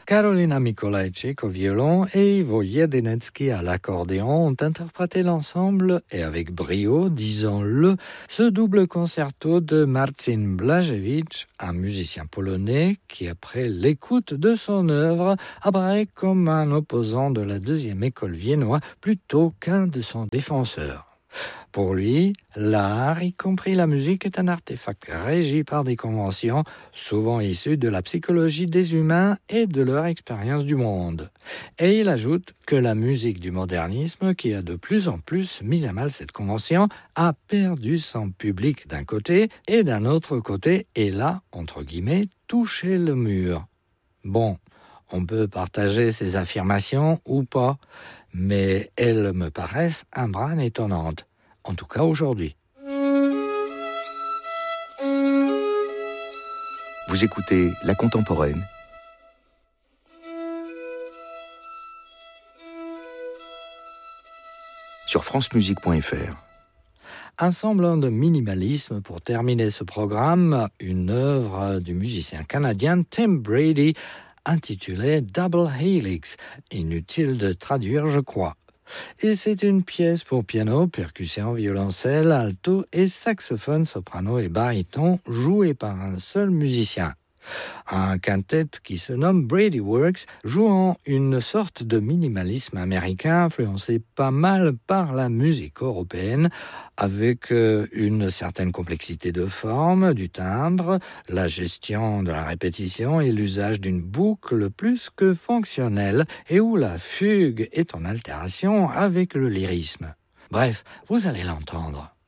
Karolina Mikolajczyk au violon et Ivo Jedenecki à l'accordéon ont interprété l'ensemble, et avec brio, disons-le, ce double concerto de Marcin Blażewicz, un musicien polonais qui, après l'écoute de son œuvre, apparaît comme un opposant de la deuxième école viennoise plutôt qu'un de son défenseur. Pour lui, l'art, y compris la musique, est un artefact régi par des conventions, souvent issues de la psychologie des humains et de leur expérience du monde. Et il ajoute que la musique du modernisme, qui a de plus en plus mis à mal cette convention, a perdu son public d'un côté, et d'un autre côté, elle a, entre guillemets, touché le mur. Bon, on peut partager ces affirmations ou pas, mais elles me paraissent un brin étonnantes. En tout cas aujourd'hui. Vous écoutez La Contemporaine sur francemusique.fr. Un semblant de minimalisme pour terminer ce programme, une œuvre du musicien canadien Tim Brady intitulée Double Helix. Inutile de traduire, je crois. Et c'est une pièce pour piano, percussion, violoncelle, alto et saxophone, soprano et baryton, jouée par un seul musicien. Un quintet qui se nomme Brady Works, jouant une sorte de minimalisme américain influencé pas mal par la musique européenne, avec une certaine complexité de forme, du timbre, la gestion de la répétition et l'usage d'une boucle plus que fonctionnelle, et où la fugue est en altération avec le lyrisme. Bref, vous allez l'entendre.